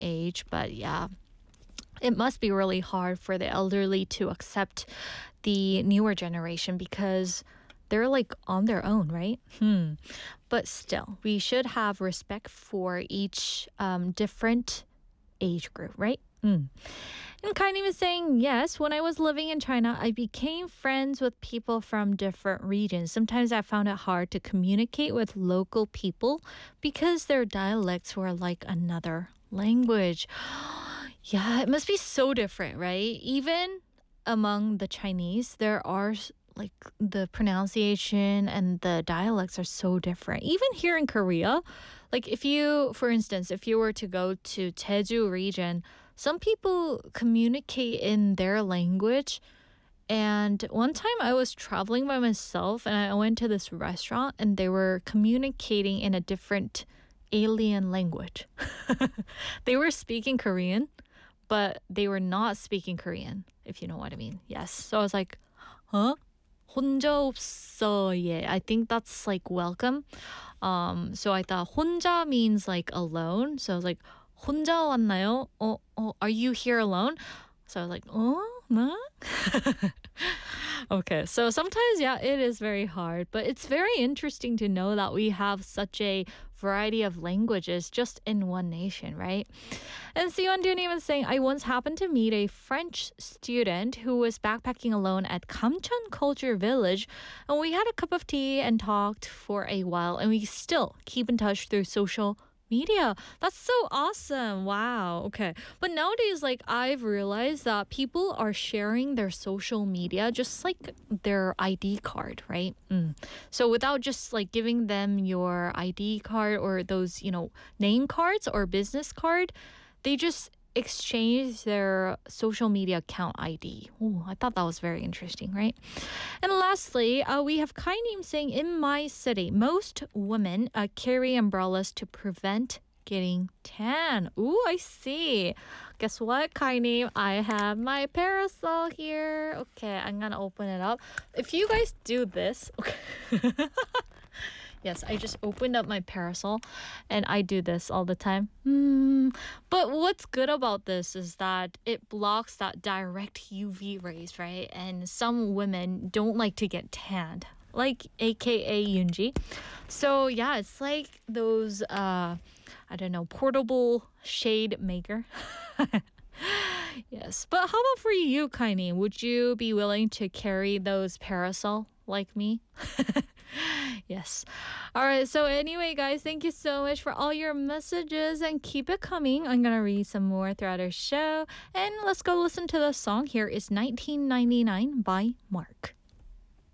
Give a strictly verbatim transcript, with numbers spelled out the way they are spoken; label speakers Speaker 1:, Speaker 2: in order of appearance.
Speaker 1: age, but yeah, it must be really hard for the elderly to accept the newer generation because they're like on their own, right? Hmm. But still, we should have respect for each um, different age group, right? Mm. And Kaini was saying, yes, when I was living in China, I became friends with people from different regions. Sometimes I found it hard to communicate with local people because their dialects were like another language. Yeah, it must be so different, right? Even among the Chinese, there are s- like the pronunciation and the dialects are so different. Even here in Korea, like if you, for instance, if you were to go to Jeju region, some people communicate in their language. And one time I was traveling by myself and I went to this restaurant and they were communicating in a different alien language. They were speaking Korean, but they were not speaking Korean, if you know what I mean. Yes. So I was like, huh? 혼자 없어. Yeah, I think that's like welcome. Um, so I thought 혼자 means like alone. So I was like, 혼자 왔나요? Oh, oh, are you here alone? So I was like, oh, no? Okay, so sometimes, yeah, it is very hard, but it's very interesting to know that we have such a variety of languages just in one nation, right? And Siwon Dooney was saying, I once happened to meet a French student who was backpacking alone at Kamcheon Culture Village, and we had a cup of tea and talked for a while, and we still keep in touch through social media. That's so awesome. Wow. Okay. But nowadays, like, I've realized that people are sharing their social media just like their I D card, right? Mm. So without just like giving them your I D card or those, you know, name cards or business card, they just exchange their social media account I D. Ooh, I thought that was very interesting, right? And lastly, uh, we have Kainim saying, in my city, most women uh, carry umbrellas to prevent getting tan. Ooh, I see. Guess what, Kainim? I have my parasol here. Okay, I'm gonna open it up. If you guys do this, okay. Yes, I just opened up my parasol and I do this all the time. Mm. But what's good about this is that it blocks that direct U V rays, right? And some women don't like to get tanned, like A K A Yoonji. So yeah, it's like those, uh, I don't know, portable shade maker. Yes. But how about for you, Kaini? Would you be willing to carry those parasol like me? Yes. All right. So anyway, guys, thank you so much for all your messages and keep it coming. I'm going to read some more throughout our show. And let's go listen to the song. Here is nineteen ninety-nine by Mark.